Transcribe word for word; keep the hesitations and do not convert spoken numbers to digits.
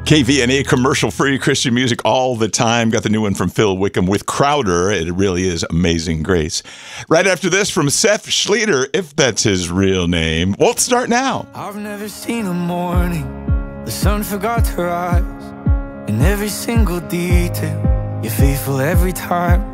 K V N A, commercial-free Christian music all the time. Got the new one from Phil Wickham with Crowder. It really is Amazing Grace. Right after this from Seth Schleter, if that's his real name. Won't start now. I've never seen a morning the sun forgot to rise. In every single detail, you're faithful every time.